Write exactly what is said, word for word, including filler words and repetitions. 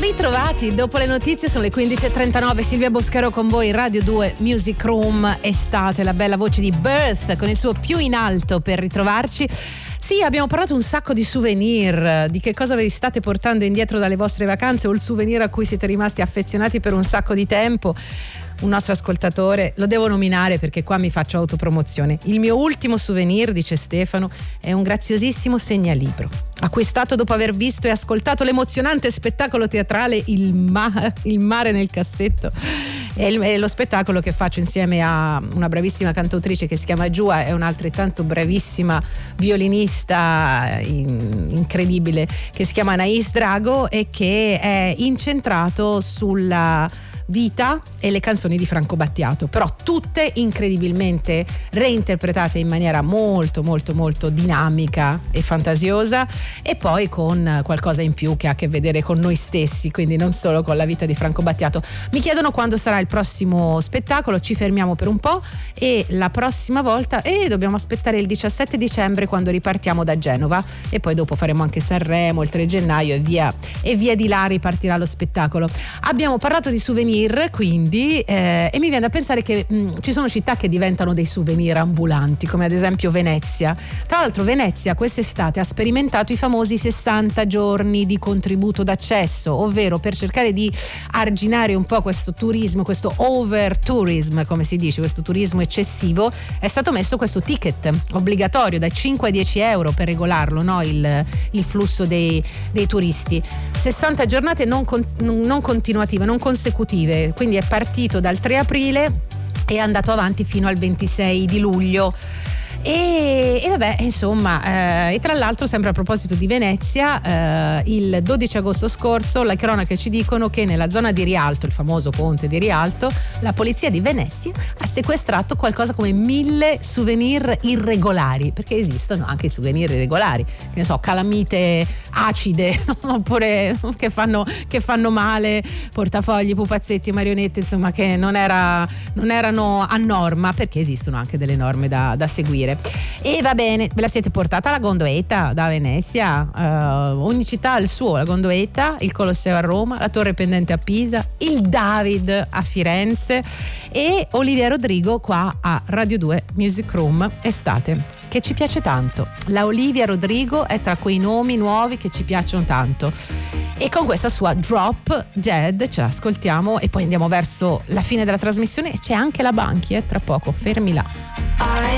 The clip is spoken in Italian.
ritrovati dopo le notizie, sono le quindici e trentanove. Silvia Boscaro con voi, Radio due Music Room Estate, la bella voce di Birth con il suo Più in alto per ritrovarci. Sì, abbiamo parlato un sacco di souvenir, di che cosa vi state portando indietro dalle vostre vacanze o il souvenir a cui siete rimasti affezionati per un sacco di tempo. Un nostro ascoltatore, lo devo nominare perché qua mi faccio autopromozione. Il mio ultimo souvenir, dice Stefano, è un graziosissimo segnalibro acquistato dopo aver visto e ascoltato l'emozionante spettacolo teatrale Il, Ma- il mare nel cassetto. È, il, è lo spettacolo che faccio insieme a una bravissima cantautrice che si chiama Giua e un'altrettanto bravissima violinista in, incredibile che si chiama Anais Drago e che è incentrato sulla vita e le canzoni di Franco Battiato, però tutte incredibilmente reinterpretate in maniera molto molto molto dinamica e fantasiosa, e poi con qualcosa in più che ha a che vedere con noi stessi, quindi non solo con la vita di Franco Battiato. Mi chiedono quando sarà il prossimo spettacolo, ci fermiamo per un po' e la prossima volta e eh, dobbiamo aspettare il diciassette dicembre quando ripartiamo da Genova, e poi dopo faremo anche Sanremo il tre gennaio e via e via di là ripartirà lo spettacolo. Abbiamo parlato di souvenir quindi eh, e mi viene da pensare che mh, ci sono città che diventano dei souvenir ambulanti, come ad esempio Venezia. Tra l'altro Venezia quest'estate ha sperimentato i famosi sessanta giorni di contributo d'accesso, ovvero per cercare di arginare un po' questo turismo, questo over tourism come si dice, questo turismo eccessivo, è stato messo questo ticket obbligatorio da cinque a dieci euro per regolarlo, no? il, il flusso dei, dei turisti. sessanta giornate non, con, non continuative, non consecutive, quindi è partito dal tre aprile e è andato avanti fino al ventisei di luglio. E, e vabbè, insomma, eh, e tra l'altro, sempre a proposito di Venezia, eh, il dodici agosto scorso le cronache ci dicono che nella zona di Rialto, il famoso ponte di Rialto, la polizia di Venezia ha sequestrato qualcosa come mille souvenir irregolari, perché esistono anche i souvenir irregolari, che ne so, calamite acide oppure che fanno, che fanno male, portafogli, pupazzetti, marionette, insomma, che non, era, non erano a norma, perché esistono anche delle norme da, da seguire. E va bene, ve la siete portata la Gondoletta da Venezia? Uh, ogni città ha il suo, la Gondoletta, il Colosseo a Roma, la Torre Pendente a Pisa, il David a Firenze e Olivia Rodrigo qua a Radio due Music Room Estate, che ci piace tanto. La Olivia Rodrigo è tra quei nomi nuovi che ci piacciono tanto, e con questa sua Drop Dead ce l'ascoltiamo e poi andiamo verso la fine della trasmissione e c'è anche la Banchi, eh, tra poco, fermi là.